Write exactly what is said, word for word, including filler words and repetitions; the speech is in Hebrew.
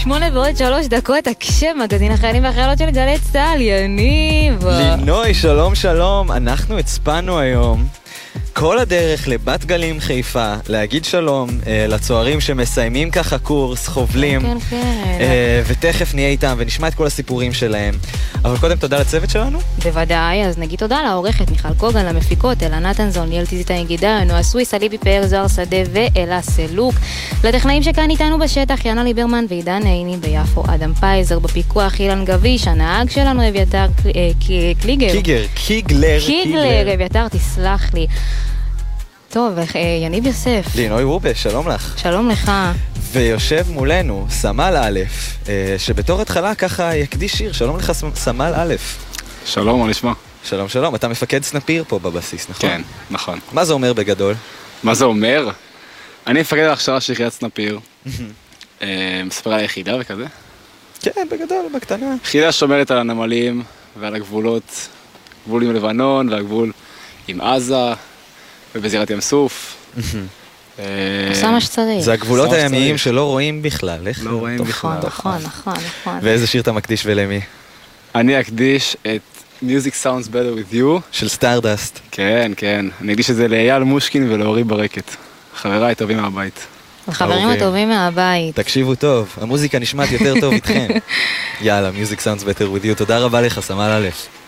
שמונה ועוד שלוש דקות, הקשב, מגזין החיילים והחיילות של גלי צה"ל, יניב. לינוי, שלום שלום, אנחנו הצפנו היום כל הדרך לבת גלים חיפה, להגיד שלום אה, לצוערים שמסיימים ככה קורס, חובלים, כן, כן. אה, ותכף נהיה איתם ונשמע את כל הסיפורים שלהם. אבל קודם תודה לצוות שלנו. בוודאי, אז נגיד תודה לעורכת מיכל קוגן, למפיקות, אלה נתנזון, ליאל טיזיטה נגידה, נועה סוויס, אליבי פאר, זוהר שדה ואלה סלוק. לטכנאים שכאן איתנו בשטח, יאנה ליברמן ועידן עיני ביפו, אדם פייזר בפיקוח, אילן גביש, הנהג שלנו אביתר קליגר. קיגר, קיגלר, קיגלר, אביתר, תסלח לי. טוב, יניב יוסף. לינוי רובה, שלום לך. שלום לך. ויושב מולנו סמל א', שבתור התחלה ככה יקדיש שיר. שלום לך סמל א'. שלום, מה נשמע? שלום שלום, אתה מפקד סנפיר פה בבסיס, נכון? כן, נכון. מה זה אומר בגדול? מה זה אומר? אני מפקד על הכשרה של יחידת סנפיר. מספר על היחידה וכזה? כן, בגדול, בקטנה. יחידה שומרת על הנמלים ועל הגבולות, גבול עם לבנון והגבול עם עזה ובזירת ים סוף. עושה מה שצריך. זה הגבולות הימיים שלא רואים בכלל. לא רואים בכלל. נכון, נכון, נכון. ואיזה שיר אתה מקדיש ולמי? אני אקדיש את Music Sounds Better With You. של סטארדסט. כן, כן. אני אקדיש את זה לאייל מושקין ולאורי ברקת. חבריי טובים מהבית. החברים הטובים מהבית. תקשיבו טוב, המוזיקה נשמעת יותר טוב איתכם. יאללה, Music Sounds Better With You. תודה רבה לך, סמל א'.